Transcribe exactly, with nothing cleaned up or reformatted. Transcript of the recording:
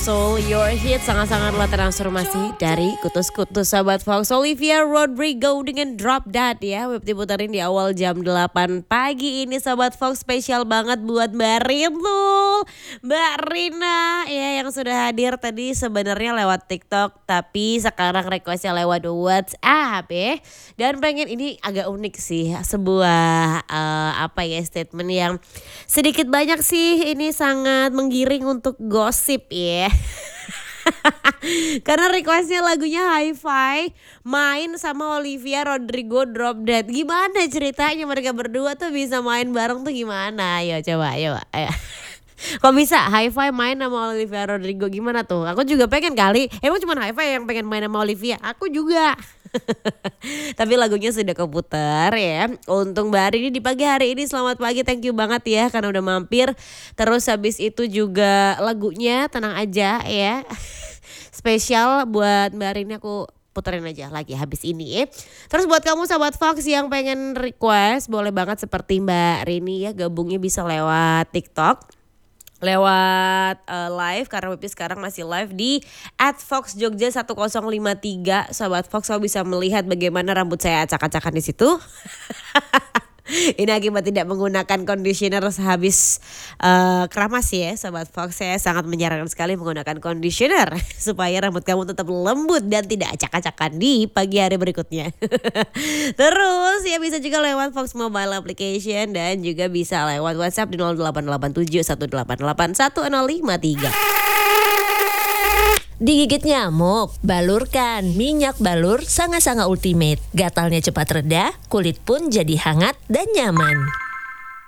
Soul, Your Hit sangat-sangatlah transformasi dari kutus-kutus Sahabat Fox. Olivia Rodrigo dengan Drop That ya. Web diputarin di awal jam delapan pagi ini Sahabat Fox. Spesial banget buat Mbak Rintul, Mbak Rina ya yang sudah hadir tadi sebenarnya lewat TikTok. Tapi sekarang requestnya lewat WhatsApp ya. Dan pengen ini agak unik sih. Sebuah uh, apa ya statement yang sedikit banyak sih ini sangat menggiring untuk gosip ya. Karena requestnya lagunya Hi-Fi main sama Olivia Rodrigo Drop That. Gimana ceritanya mereka berdua tuh bisa main bareng tuh gimana? Ayo coba ayo, ayo. Kok bisa Hi-Fi main sama Olivia Rodrigo gimana tuh? Aku juga pengen kali. Emang cuma Hi-Fi yang pengen main sama Olivia? Aku juga. Tapi lagunya sudah keputar ya. Untung Mbak Arini di pagi hari ini. Selamat pagi, thank you banget ya karena udah mampir. Terus habis itu juga lagunya Tenang Aja ya. Spesial buat Mbak Arini, aku puterin aja lagi habis ini ya. Terus buat kamu Sahabat Fox yang pengen request, boleh banget seperti Mbak Rini ya, gabungnya bisa lewat TikTok, lewat uh, live karena Webis sekarang masih live di at fox jogja satu nol lima tiga. Sahabat Fox, kamu bisa melihat bagaimana rambut saya acak-acakan di situ. Ini akibat tidak menggunakan conditioner sehabis uh, keramas ya Sahabat Fox. Saya sangat menyarankan sekali menggunakan conditioner supaya rambut kamu tetap lembut dan tidak acak-acakan di pagi hari berikutnya. Terus ya bisa juga lewat Fox Mobile Application dan juga bisa lewat WhatsApp di nol delapan delapan tujuh satu delapan delapan satu nol lima tiga. Digigit nyamuk, balurkan minyak balur Sanga Sanga Ultimate. Gatalnya cepat reda, kulit pun jadi hangat dan nyaman.